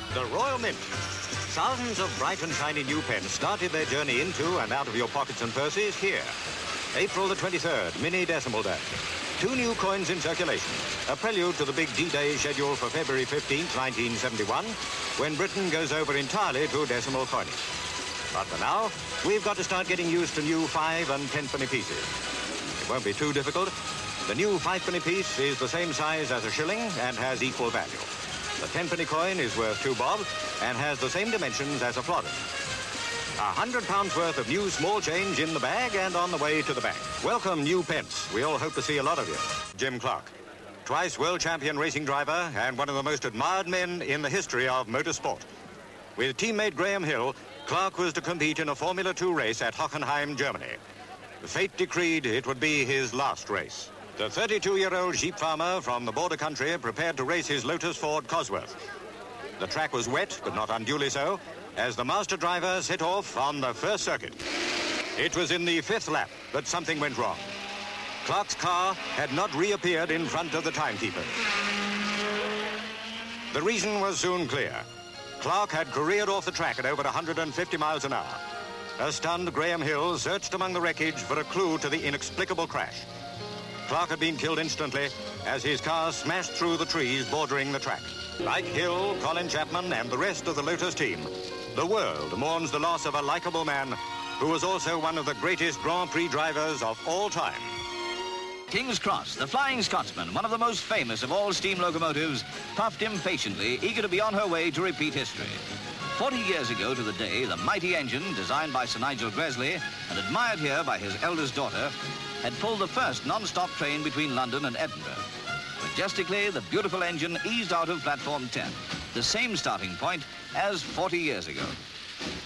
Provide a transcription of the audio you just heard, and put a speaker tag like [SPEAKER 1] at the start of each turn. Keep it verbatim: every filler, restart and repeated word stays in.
[SPEAKER 1] The Royal Mint. Thousands of bright and shiny new pence started their journey into and out of your pockets and purses here. April the twenty-third, mini decimal day. Two new coins in circulation, a prelude to the big D-Day scheduled for February fifteenth, nineteen seventy-one, when Britain goes over entirely to decimal coinage. But for now, we've got to start getting used to new five and tenpenny pieces. It won't be too difficult. The new five-penny piece is the same size as a shilling and has equal value. The ten-penny coin is worth two bob and has the same dimensions as a florin. A hundred pounds worth of new small change in the bag and on the way to the bank. Welcome, new pence. We all hope to see a lot of you. Jim Clark, twice world champion racing driver and one of the most admired men in the history of motorsport. With teammate Graham Hill, Clark was to compete in a Formula Two race at Hockenheim, Germany. Fate decreed it would be his last race. The thirty-two-year-old sheep farmer from the border country prepared to race his Lotus Ford Cosworth. The track was wet, but not unduly so, as the master driver set off on the first circuit. It was in the fifth lap that something went wrong. Clark's car had not reappeared in front of the timekeeper. The reason was soon clear. Clark had careered off the track at over one hundred fifty miles an hour. A stunned Graham Hill searched among the wreckage for a clue to the inexplicable crash. Clark had been killed instantly as his car smashed through the trees bordering the track. Like Hill, Colin Chapman and the rest of the Lotus team, the world mourns the loss of a likable man who was also one of the greatest Grand Prix drivers of all time.
[SPEAKER 2] King's Cross, the Flying Scotsman, one of the most famous of all steam locomotives, puffed impatiently, eager to be on her way to repeat history. Forty years ago to the day, the mighty engine, designed by Sir Nigel Gresley and admired here by his eldest daughter, had pulled the first non-stop train between London and Edinburgh. Majestically, the beautiful engine eased out of platform ten, the same starting point as forty years ago.